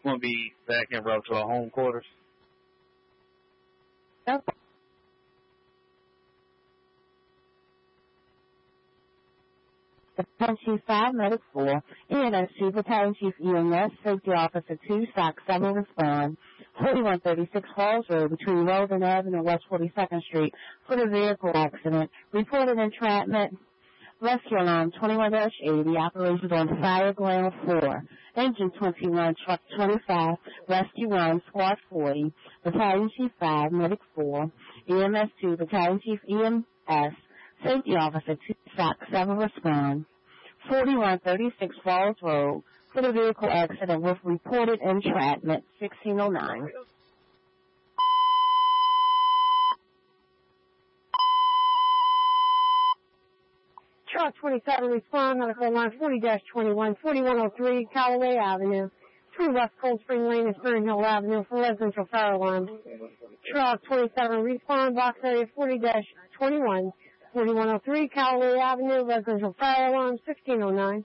going to be back en route to our home quarters. Yep. Battalion Chief 5, Medic 4, EMS 2, Battalion Chief EMS, Safety Officer 2, SOC 7 respond. 4136 Falls Road between Weldon Avenue and West 42nd Street for the vehicle accident. Reported entrapment. Rescue alarm 21-80, operations on Fireground 4, engine 21, truck 25, rescue 1, squad 40, Battalion Chief 5, Medic 4, EMS 2, Battalion Chief EMS, Safety Officer 2, SOC 7 respond. 4136 Falls Road for the vehicle accident with reported entrapment 1609. Truck 27 respond, medical line 40-21, 4103 Callaway Avenue, through West Cold Spring Lane and Spring Hill Avenue for residential fire alarm. Truck 27 respond, box area 40-21, 4103 Callaway Avenue, residential fire alarm 1609.